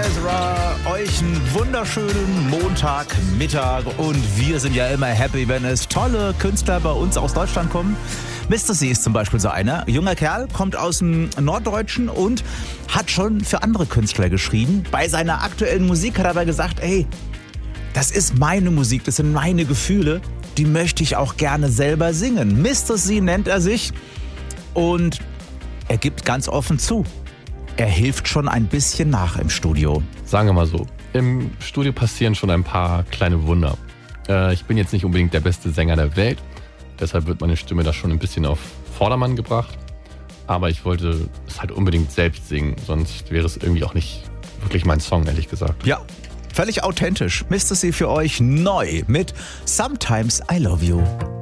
Ezra, euch einen wunderschönen Montagmittag und wir sind ja immer happy, wenn es tolle Künstler bei uns aus Deutschland kommen. Mr. C ist zum Beispiel so einer. Junger Kerl, kommt aus dem Norddeutschen und hat schon für andere Künstler geschrieben. Bei seiner aktuellen Musik hat er aber gesagt, ey, das ist meine Musik, das sind meine Gefühle, die möchte ich auch gerne selber singen. Mr. C nennt er sich und er gibt ganz offen zu. Er hilft schon ein bisschen nach im Studio. Sagen wir mal so, im Studio passieren schon ein paar kleine Wunder. Ich bin jetzt nicht unbedingt der beste Sänger der Welt, deshalb wird meine Stimme da schon ein bisschen auf Vordermann gebracht. Aber ich wollte es halt unbedingt selbst singen, sonst wäre es irgendwie auch nicht wirklich mein Song, ehrlich gesagt. Ja, völlig authentisch. Mr. C für euch neu mit Sometimes I Love You.